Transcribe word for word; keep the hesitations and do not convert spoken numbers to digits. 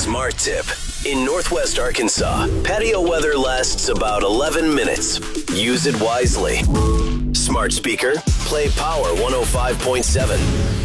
Smart tip. In Northwest Arkansas, patio weather lasts about eleven minutes. Use it wisely. Smart speaker, play Power one oh five point seven.